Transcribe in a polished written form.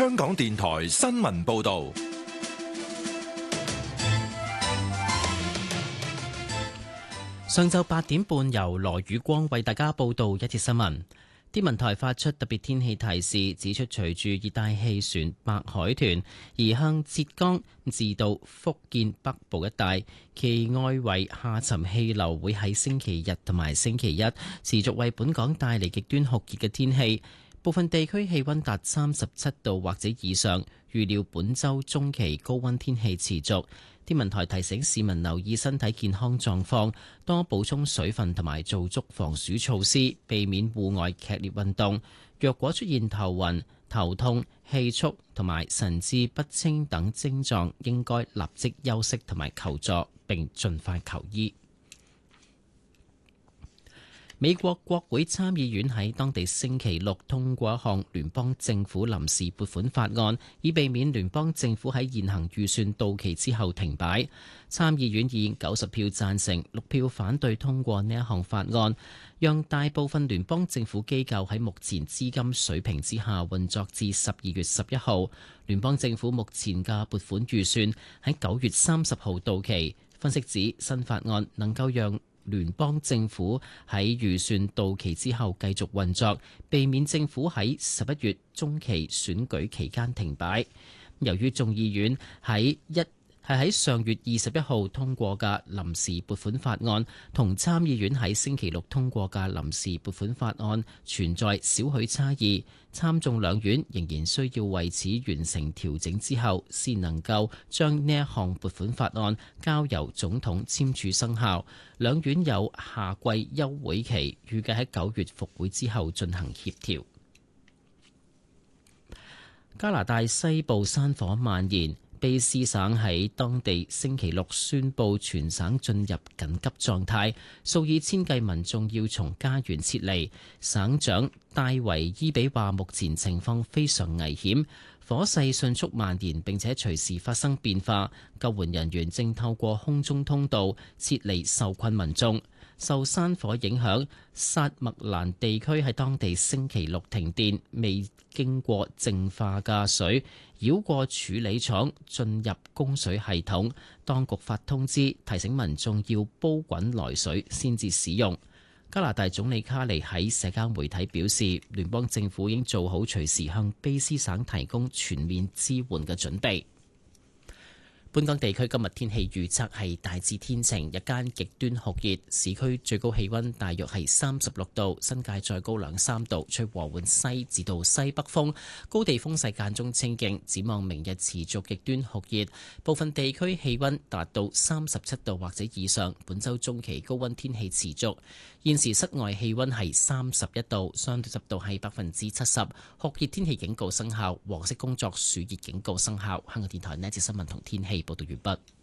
香港電台新聞報道。 上晝8點半，由羅宇光為大家報道一節新聞。天文台發出特別天氣提示，指出隨住熱帶氣旋白海豚移向浙江至到福建北部一帶，其外圍下沉氣流會喺星期日同埋星期一持續為本港帶嚟極端酷熱嘅天氣，部分地區氣溫達37度或者以上。預料本週中期高溫天氣持續。天文台提醒市民留意身體健康狀況，多補充水分同埋做足防暑措施，避免戶外劇烈運動。若果出現頭暈、頭痛、氣促同埋神志不清等症狀，應該立即休息同埋求助，並盡快求醫。美國國會參議院喺當地星期六通過一項聯邦政府臨時撥款法案，以避免聯邦政府喺現行預算到期之後停擺。參議院以90票贊成、6票反對通過呢一項法案，讓大部分聯邦政府機構喺目前資金水平之下運作至12月11號。聯邦政府目前嘅撥款預算喺9月30號到期。分析指新法案能夠讓聯邦政府喺預算到期之後繼續運作，避免政府喺11月中期選舉期間停擺。由於眾議院喺上月21號通過嘅臨時撥款法案，同參議院喺星期六通過嘅臨時撥款法案存在少許差異，參眾兩院仍然需要為此完成調整之後，先能夠將呢一項撥款法案交由總統簽署生效。兩院有夏季休會期，預計喺9月復會之後進行協調。加拿大西部山火蔓延。卑詩省喺當地星期六宣布全省進入緊急狀態，數以千計民眾要從家園撤離。省長戴維伊比話：目前情況非常危險，火勢迅速蔓延並且隨時發生變化。救援人員正透過空中通道撤離受困民眾。受山火影響，薩麥蘭地區喺當地星期六停電，未經過淨化嘅水繞過處理廠進入供水系統。當局發通知提醒民眾要煲滾來水先至使用。加拿大總理卡尼喺社交媒體表示，聯邦政府已經做好隨時向卑詩省提供全面支援嘅準備。本港地區今日天氣預測係大致天晴，日間極端酷熱，市區最高氣溫大約係36度，新界再高2-3度，吹和緩西至到西北風，高地風勢間中清勁。展望明日持續極端酷熱，部分地區氣溫達到37度或者以上。本週中期高溫天氣持續。現時室外氣溫係31度，相對濕度係70%，酷熱天氣警告生效，黃色工作暑熱警告生效。香港電台呢節新聞同天氣報道完畢。